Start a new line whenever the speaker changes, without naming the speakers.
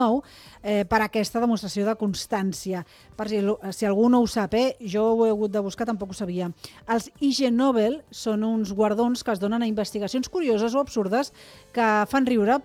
per aquesta demostració de constància. Per si algú no ho sap, jo ho he hagut de buscar, tampoc ho sabia. Els Ig Nobel són uns guardons que es donen a investigacions curioses o absurdes que fan riure